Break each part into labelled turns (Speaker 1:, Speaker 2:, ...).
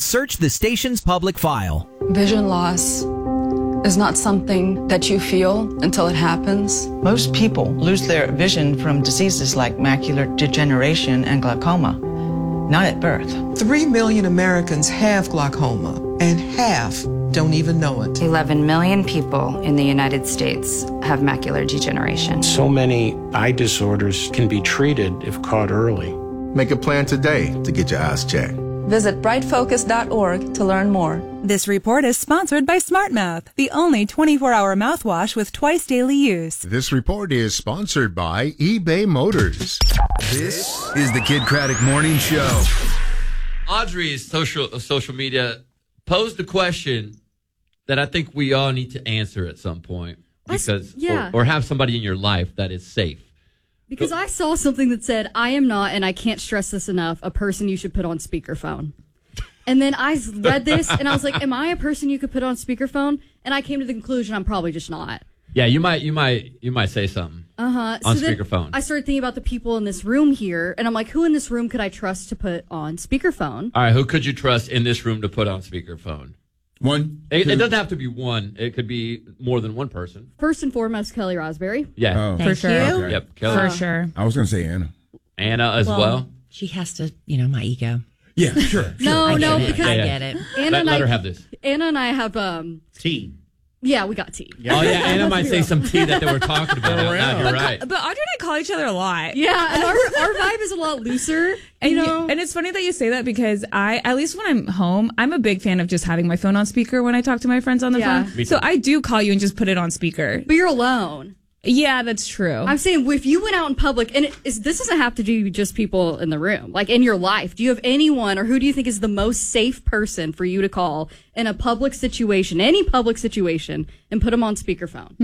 Speaker 1: search the station's public file.
Speaker 2: Vision loss is not something that you feel until it happens.
Speaker 3: Most people lose their vision from diseases like macular degeneration and glaucoma, not at birth.
Speaker 4: 3 million Americans have glaucoma, and half don't even know it.
Speaker 5: 11 million people in the United States have macular degeneration.
Speaker 6: So many eye disorders can be treated if caught early.
Speaker 7: Make a plan today to get your eyes checked.
Speaker 2: Visit brightfocus.org to learn more.
Speaker 8: This report is sponsored by SmartMouth, the only 24-hour mouthwash with twice daily use.
Speaker 7: This report is sponsored by eBay Motors.
Speaker 9: This is the Kid Craddock Morning Show.
Speaker 10: Audrey's social media posed a question that I think we all need to answer at some point, because or have somebody in your life that is safe.
Speaker 11: Because I saw something that said, I am not, and I can't stress this enough, a person you should put on speakerphone. And then I read this, and I was like, am I a person you could put on speakerphone? And I came to the conclusion I'm probably just not.
Speaker 10: Yeah, you might say something on speakerphone.
Speaker 11: I started thinking about the people in this room here, and I'm like, who in this room could I trust to put on speakerphone?
Speaker 10: All right, who could you trust in this room to put on speakerphone?
Speaker 7: One.
Speaker 10: It doesn't have to be one. It could be more than one person.
Speaker 11: First and foremost, Kelly Raspberry.
Speaker 10: Yeah.
Speaker 12: For sure.
Speaker 7: Okay.
Speaker 10: Yep, Kelly.
Speaker 12: For sure.
Speaker 7: I was going to say Anna.
Speaker 10: Anna as well.
Speaker 12: She has to, my ego.
Speaker 7: Yeah, sure.
Speaker 11: No,
Speaker 12: because I get it.
Speaker 11: Anna
Speaker 10: Let her have this.
Speaker 11: Anna and I have
Speaker 13: tea.
Speaker 11: Yeah, we got tea.
Speaker 10: Oh yeah, Anna might say some tea that they were talking about. You're right.
Speaker 12: But Audrey and I call each other a lot.
Speaker 11: Yeah, and our vibe is a lot looser.
Speaker 12: And it's funny that you say that, because at least when I'm home, I'm a big fan of just having my phone on speaker when I talk to my friends on the phone. So I do call you and just put it on speaker.
Speaker 11: But you're alone.
Speaker 12: Yeah, that's true.
Speaker 11: I'm saying, if you went out in public, and this doesn't have to do just people in the room, like in your life, do you have anyone, or who do you think is the most safe person for you to call in a public situation, any public situation, and put them on speakerphone?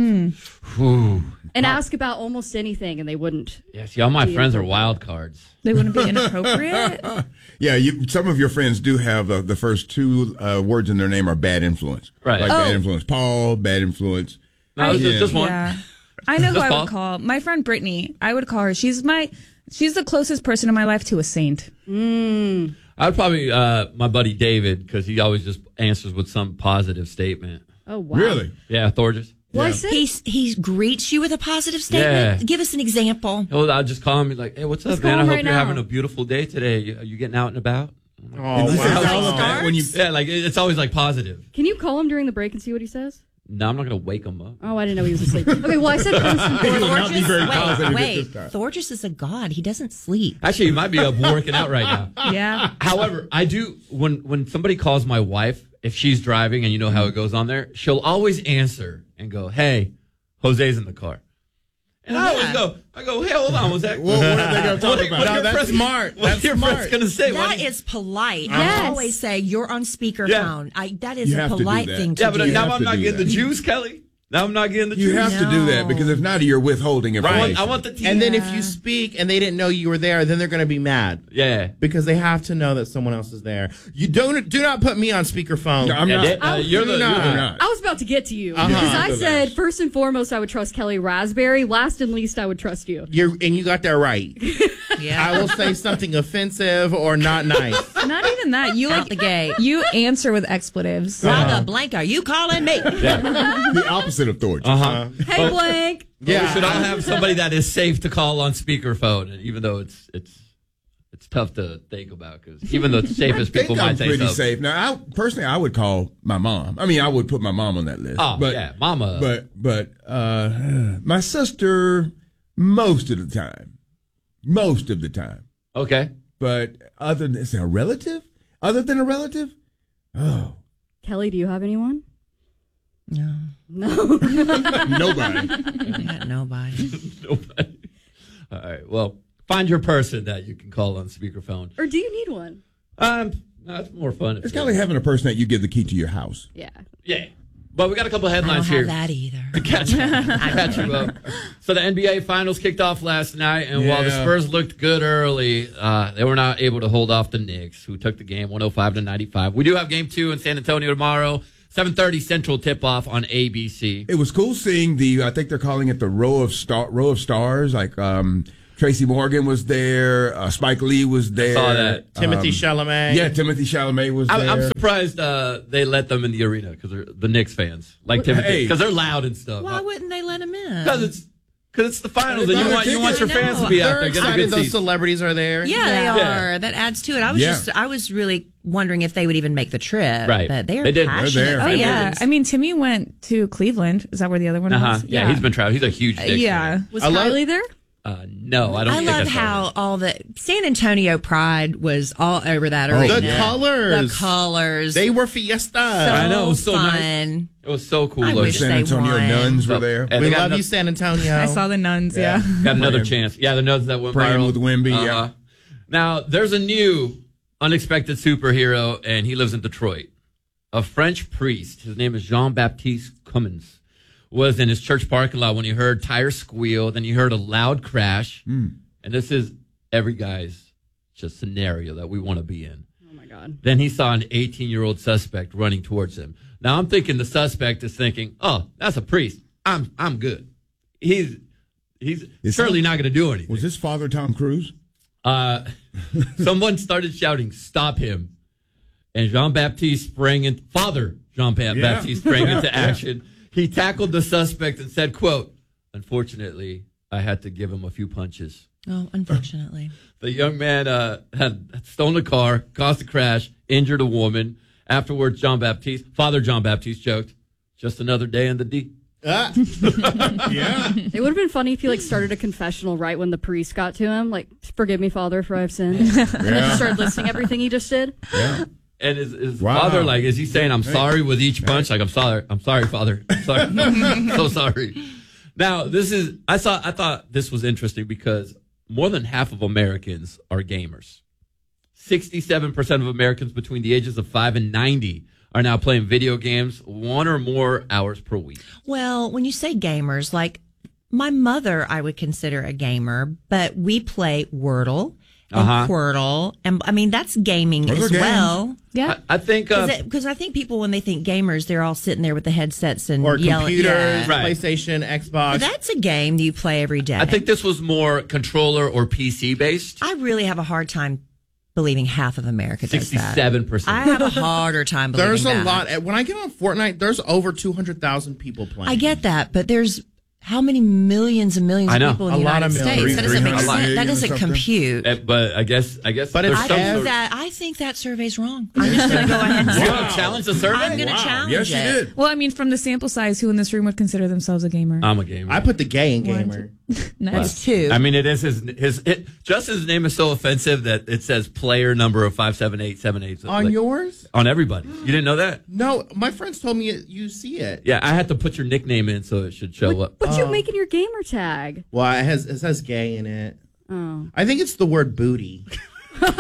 Speaker 11: And ask about almost anything, and they wouldn't.
Speaker 10: Yeah, see, all my friends are wild cards.
Speaker 12: They wouldn't be inappropriate?
Speaker 7: Yeah, some of your friends do have the first two words in their name are bad influence.
Speaker 10: Right.
Speaker 7: Like bad influence Paul, bad influence.
Speaker 10: No, just one.
Speaker 12: Yeah. I know who I would call. My friend Brittany. I would call her. She's the closest person in my life to a saint.
Speaker 10: I would probably my buddy David, because he always just answers with some positive statement.
Speaker 11: Oh wow!
Speaker 7: Really?
Speaker 10: Yeah, Thorges.
Speaker 11: Well,
Speaker 12: yeah. He greets you with a positive statement.
Speaker 10: Yeah.
Speaker 12: Give us an example.
Speaker 10: Oh, I'll just call him and be like, "Hey, what's up, man? I hope you're having a beautiful day today. Are you getting out and about?"
Speaker 7: Oh, wow.
Speaker 10: It's always like positive.
Speaker 11: Can you call him during the break and see what he says?
Speaker 10: No, I'm not going to wake him up.
Speaker 11: Oh, I didn't know he was asleep. Okay, well, I said
Speaker 12: Wait. Thorges is a god. He doesn't sleep.
Speaker 10: Actually, he might be up working out right now.
Speaker 12: Yeah.
Speaker 10: However, I do, when somebody calls my wife, if she's driving and you know how it goes on there, she'll always answer and go, "Hey, Jose's in the car." And I always go, "Hey, hold on, was that?"
Speaker 7: What are they going to talk about?
Speaker 13: No, that's smart.
Speaker 10: What's your friend's going to say?
Speaker 12: That is polite.
Speaker 11: Yes.
Speaker 12: I always say, you're on speakerphone.
Speaker 10: Yeah.
Speaker 12: That is a polite thing to do.
Speaker 10: Yeah, but now I'm not getting the juice, Kelly. Now I'm not getting the juice.
Speaker 7: You have to do that, because if not, you're withholding information.
Speaker 10: I want the tea.
Speaker 13: And then if you speak and they didn't know you were there, then they're going to be mad.
Speaker 10: Yeah.
Speaker 13: Because they have to know that someone else is there. You do not put me on speakerphone.
Speaker 7: No, I'm not.
Speaker 10: You're
Speaker 7: not.
Speaker 11: I was about to get to you. Because I said, first and foremost, I would trust Kelly Raspberry. Last and least, I would trust you.
Speaker 13: And you got that right. Yeah. I will say something offensive or not nice.
Speaker 12: Not even that. You
Speaker 14: Out the gate.
Speaker 12: You answer with expletives.
Speaker 14: Why the blank are you calling me?
Speaker 7: The opposite of Thorges.
Speaker 11: Hey, Blank.
Speaker 10: Yeah. We should all have somebody that is safe to call on speakerphone, even though it's tough to think about, because even the safest people might say
Speaker 7: pretty
Speaker 10: something.
Speaker 7: safe. Now, personally, I would call my mom. I mean, I would put my mom on that list.
Speaker 10: Oh, yeah, mama.
Speaker 7: But my sister, most of the time.
Speaker 10: Okay.
Speaker 7: But other than a relative? Other than a relative? Oh.
Speaker 11: Kelly, do you have anyone?
Speaker 12: No.
Speaker 7: Nobody.
Speaker 12: Nobody.
Speaker 10: Nobody. All right. Well, find your person that you can call on speakerphone.
Speaker 11: Or do you need one?
Speaker 10: No, it's more fun.
Speaker 7: It's kind of like having a person that you give the key to your house.
Speaker 11: Yeah.
Speaker 10: Yeah. But we got a couple of headlines
Speaker 14: I don't
Speaker 10: here.
Speaker 14: have that either.
Speaker 10: To catch you up. So the NBA Finals kicked off last night, and while the Spurs looked good early, they were not able to hold off the Knicks, who took the game 105-95. We do have Game 2 in San Antonio tomorrow, 7:30 Central tip-off on ABC.
Speaker 7: It was cool seeing I think they're calling it the row of stars, like Tracy Morgan was there. Spike Lee was there.
Speaker 10: Saw that.
Speaker 13: Timothy Chalamet.
Speaker 7: Yeah, Timothy Chalamet was there.
Speaker 10: I'm surprised they let them in the arena because they're the Knicks fans, like Timothy, because they're loud and stuff.
Speaker 14: Why wouldn't they let him in?
Speaker 10: Because it's the finals, and you want your fans to be out there. Get a good
Speaker 13: Those
Speaker 10: seat.
Speaker 13: celebrities are there.
Speaker 14: Yeah, they are. That adds to it. I was really wondering if they would even make the trip.
Speaker 10: Right.
Speaker 14: But they
Speaker 10: did.
Speaker 14: passionate.
Speaker 12: Oh, yeah. I mean, Timmy went to Cleveland. Is that where the other one was?
Speaker 10: Yeah, he's been traveling. He's a huge Knicks fan.
Speaker 11: Was Kylie there?
Speaker 10: No, I don't think I
Speaker 14: love how all the San Antonio pride was all over that arena.
Speaker 13: The
Speaker 14: colors.
Speaker 13: They were fiesta.
Speaker 10: I know. It was so
Speaker 14: fun.
Speaker 10: Nice. It was so cool.
Speaker 14: I wish
Speaker 7: San Antonio Nuns were there.
Speaker 13: We love you, San Antonio.
Speaker 12: I saw the Nuns, yeah.
Speaker 10: Got another chance. Yeah, the Nuns that went
Speaker 7: Praying
Speaker 10: viral.
Speaker 7: with Wemby, yeah.
Speaker 10: Now, there's a new unexpected superhero, and he lives in Detroit. A French priest, his name is Jean-Baptiste Cummins, was in his church parking lot when he heard tires squeal, then he heard a loud crash. And this is every guy's just scenario that we want to be in.
Speaker 11: Oh, my God.
Speaker 10: Then he saw an 18-year-old suspect running towards him. Now, I'm thinking the suspect is thinking, oh, that's a priest. I'm good. He's surely not going to do anything.
Speaker 7: Was this Father Tom Cruise?
Speaker 10: Someone started shouting, "Stop him!" And Father Jean-Baptiste sprang into action. He tackled the suspect and said, quote, "Unfortunately, I had to give him a few punches."
Speaker 14: Oh, unfortunately.
Speaker 10: The young man had stolen a car, caused a crash, injured a woman. Afterwards, Father Jean-Baptiste joked, "Just another day in the D."
Speaker 7: Yeah.
Speaker 11: It would have been funny if he started a confessional right when the priest got to him, like, "Forgive me, Father, for I have sinned." And then just started listing everything he just did.
Speaker 7: Yeah.
Speaker 10: And his father, is he saying, "I'm sorry" with each punch? Like, I'm sorry, Father. I'm sorry. So sorry. Now, I thought this was interesting because more than half of Americans are gamers. 67% of Americans between the ages of 5 and 90 are now playing video games 1 or more hours per week.
Speaker 14: Well, when you say gamers, like my mother, I would consider a gamer, but we play Wordle and Quirtle, and I mean that's gaming as well.
Speaker 12: Yeah,
Speaker 10: I think
Speaker 14: because I think people when they think gamers, they're all sitting there with the headsets and
Speaker 13: or
Speaker 14: yelling.
Speaker 13: Computers,
Speaker 10: Right.
Speaker 13: PlayStation, Xbox.
Speaker 14: That's a game you play every day.
Speaker 10: I think this was more controller or PC based.
Speaker 14: I really have a hard time believing half of America does that.
Speaker 10: 67%.
Speaker 14: I have a harder time believing
Speaker 13: There's a
Speaker 14: that.
Speaker 13: lot. When I get on Fortnite, there's over 200,000 people playing.
Speaker 14: I get that, but there's how many millions and millions of people in the United States? That doesn't make sense. That doesn't compute.
Speaker 10: But I guess.
Speaker 13: But
Speaker 14: I think that survey's wrong. I'm just going to go ahead and say
Speaker 10: challenge the survey.
Speaker 14: I'm going to challenge
Speaker 7: yes,
Speaker 14: it.
Speaker 7: you did.
Speaker 12: Well, I mean, from the sample size, who in this room would consider themselves a gamer?
Speaker 10: I'm a gamer.
Speaker 13: I put the gay in gamer.
Speaker 14: That's 2.
Speaker 10: I mean, it is Justin's name is so offensive that it says player number of 57878
Speaker 13: On yours?
Speaker 10: On everybody. You didn't know that?
Speaker 13: No, my friends told me you see it.
Speaker 10: Yeah, I had to put your nickname in so it should show up.
Speaker 11: But you make it your gamer tag.
Speaker 13: Well, it says gay in it.
Speaker 11: Oh.
Speaker 13: I think it's the word booty. but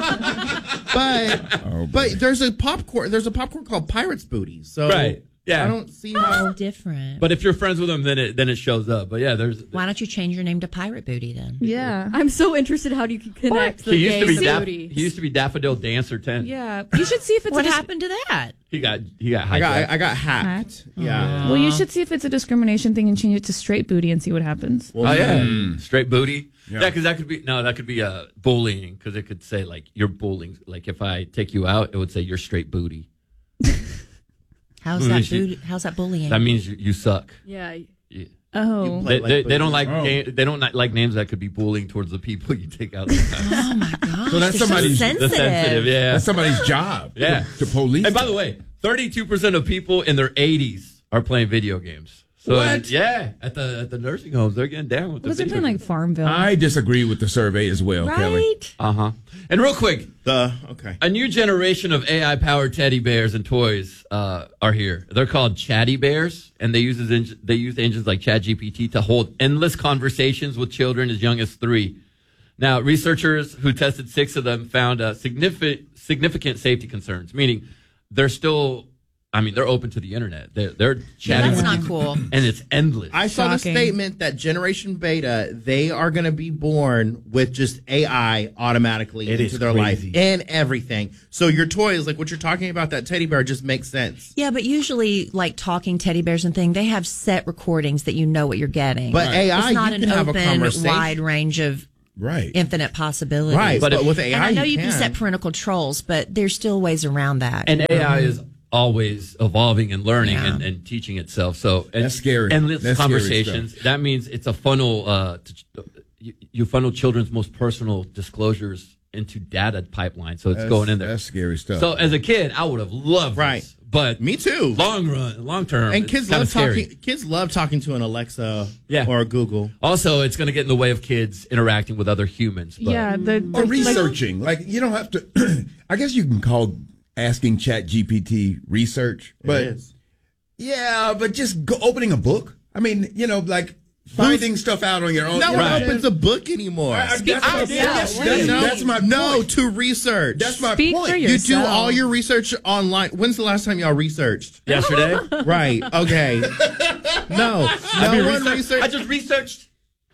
Speaker 13: there's a popcorn called Pirates Booty. So
Speaker 10: right. Yeah.
Speaker 13: I don't see how
Speaker 14: different.
Speaker 10: But if you're friends with them, then it shows up. But yeah,
Speaker 14: Why don't you change your name to Pirate Booty then?
Speaker 12: Yeah.
Speaker 11: I'm so interested how you can connect the
Speaker 10: he used to be
Speaker 11: booty.
Speaker 10: He used to be Daffodil Dancer 10.
Speaker 12: Yeah. You should see if it's
Speaker 14: what happened to that.
Speaker 10: He got
Speaker 13: I got hacked. Yeah.
Speaker 12: Well, you should see if it's a discrimination thing and change it to straight booty and see what happens.
Speaker 10: Well, straight booty. Yeah, because that could be bullying because it could say like you're bullying. Like if I take you out, it would say you're straight booty.
Speaker 14: How's that bullying?
Speaker 10: That means you suck.
Speaker 11: Yeah.
Speaker 12: Oh,
Speaker 10: they don't like they don't like names that could be bullying towards the people you take out.
Speaker 14: Oh my gosh!
Speaker 7: So that's somebody's
Speaker 14: sensitive.
Speaker 10: Yeah,
Speaker 7: that's somebody's job.
Speaker 10: Yeah,
Speaker 7: to police.
Speaker 10: And by the way, 32% of people in their 80s are playing video games. So
Speaker 7: what?
Speaker 10: Yeah, at the nursing homes, they're getting down with the
Speaker 12: was it
Speaker 10: video
Speaker 12: playing like Farmville?
Speaker 7: I disagree with the survey as well, Kelly.
Speaker 10: And real quick,
Speaker 13: okay,
Speaker 10: a new generation of AI-powered teddy bears and toys are here. They're called Chatty Bears, and they use engines like ChatGPT to hold endless conversations with children as young as 3. Now, researchers who tested 6 of them found significant safety concerns, meaning they're still I mean, they're open to the internet. They're chatting.
Speaker 14: That's
Speaker 10: with
Speaker 14: not
Speaker 10: people,
Speaker 14: cool.
Speaker 10: and it's endless.
Speaker 13: I saw the statement that Generation Beta, they are going to be born with just AI automatically into their life and everything. So your toys, like what you're talking about, that teddy bear, just makes sense.
Speaker 14: Yeah, but usually, like talking teddy bears and thing, they have set recordings that you know what you're getting.
Speaker 13: But AI,
Speaker 14: it's not
Speaker 13: you
Speaker 14: an
Speaker 13: can have a
Speaker 14: open,
Speaker 13: conversation.
Speaker 14: wide range of infinite possibilities.
Speaker 13: Right, but with AI,
Speaker 14: and I know
Speaker 13: you
Speaker 14: can set parental controls, but there's still ways around that.
Speaker 10: And AI is always evolving and learning and teaching itself. So
Speaker 7: that's scary.
Speaker 10: Endless
Speaker 7: That's
Speaker 10: conversations. That means it's a funnel. You funnel children's most personal disclosures into data pipeline. So it's going in there.
Speaker 7: That's scary stuff.
Speaker 10: So as a kid, I would have loved this. But
Speaker 13: me too.
Speaker 10: Long term,
Speaker 13: and kids love talking. Kids love talking to an Alexa, or a Google.
Speaker 10: Also, it's going to get in the way of kids interacting with other humans. But.
Speaker 7: Or researching. Like you don't have to. I guess you can call asking ChatGPT research, but but just opening a book. I mean, like finding stuff out on your own.
Speaker 13: No one opens a book anymore.
Speaker 7: That's my point.
Speaker 13: No, to research.
Speaker 7: That's my
Speaker 12: point.
Speaker 13: You do all your research online. When's the last time y'all researched?
Speaker 10: Yesterday.
Speaker 13: Right. Okay. No one researched.
Speaker 10: I just researched.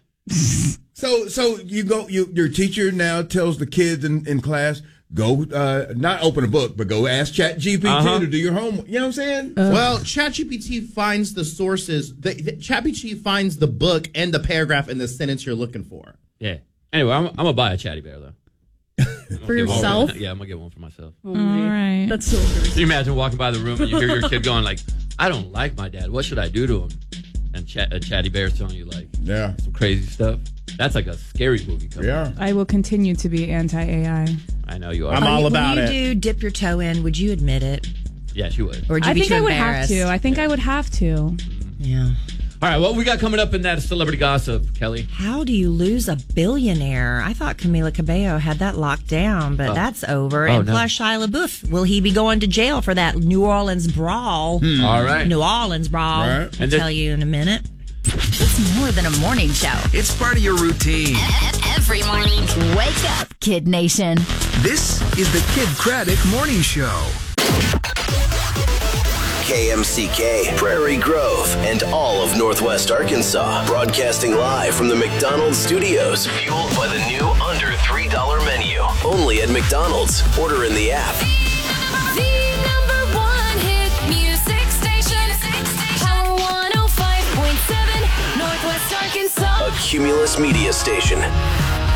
Speaker 7: So you go. Your teacher now tells the kids in class, go not open a book, but go ask ChatGPT to do your homework. You know what I'm saying?
Speaker 13: Well, ChatGPT finds the sources. ChatGPT finds the book and the paragraph in the sentence you're looking for.
Speaker 10: Yeah. Anyway, I'm gonna buy a chatty bear though.
Speaker 11: For yourself?
Speaker 10: Yeah, I'm gonna get one for myself.
Speaker 11: Oh, all right. That's so weird.
Speaker 10: Can you imagine walking by the room and you hear your kid going like, "I don't like my dad. What should I do to him?" And a chatty bear's telling you like, some crazy stuff. That's like a scary movie coming.
Speaker 12: I will continue to be anti-AI.
Speaker 10: I know you are.
Speaker 13: I'm all about it.
Speaker 14: When you do dip your toe in, would you admit it?
Speaker 10: Yeah, she would.
Speaker 14: Or would you
Speaker 12: I
Speaker 14: be
Speaker 12: think
Speaker 14: too
Speaker 12: I would have
Speaker 14: embarrassed?
Speaker 12: to. I think I would have to.
Speaker 14: Yeah.
Speaker 10: All right, what we got coming up in that celebrity gossip, Kelly?
Speaker 14: How do you lose a billionaire? I thought Camila Cabello had that locked down, but that's over. And plus, Shia LaBeouf, will he be going to jail for that New Orleans brawl?
Speaker 10: All right.
Speaker 14: New Orleans brawl.
Speaker 7: Right.
Speaker 14: I'll tell you in a minute.
Speaker 15: It's more than a morning show.
Speaker 9: It's part of your routine.
Speaker 15: Every morning. Wake up, Kid Nation.
Speaker 9: This is the Kid Craddock Morning Show.
Speaker 16: KMCK, Prairie Grove, and all of Northwest Arkansas. Broadcasting live from the McDonald's studios. Fueled by the new under $3 menu. Only at McDonald's. Order in the app.
Speaker 15: The number one hit music station. Power 105.7, Northwest Arkansas.
Speaker 16: A Cumulus Media Station.